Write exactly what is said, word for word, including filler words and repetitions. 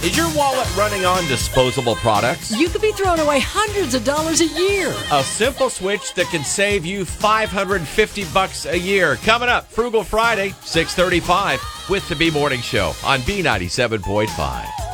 Is your wallet running on disposable products? You could be throwing away hundreds of dollars a year. A simple switch that can save you five hundred fifty bucks a year. Coming up, Frugal Friday, six thirty-five with the B Morning Show on B ninety-seven point five.